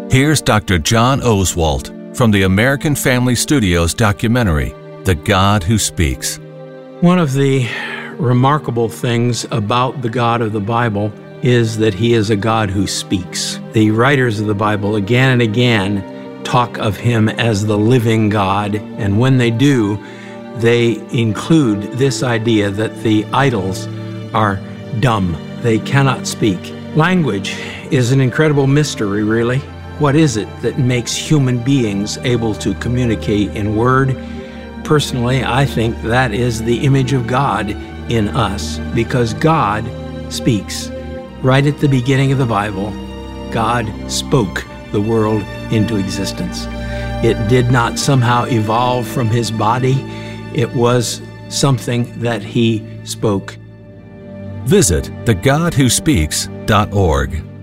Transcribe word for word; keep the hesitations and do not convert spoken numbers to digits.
Here's Doctor John Oswalt from the American Family Studios documentary, The God Who Speaks. One of the remarkable things about the God of the Bible is that he is a God who speaks. The writers of the Bible again and again talk of him as the living God, and when they do, they include this idea that the idols are dumb. They cannot speak. Language is an incredible mystery, really. What is it that makes human beings able to communicate in word? Personally, I think that is the image of God in us, because God speaks. Right at the beginning of the Bible, God spoke the world into existence. It did not somehow evolve from his body. It was something that he spoke. Visit the god who speaks dot org.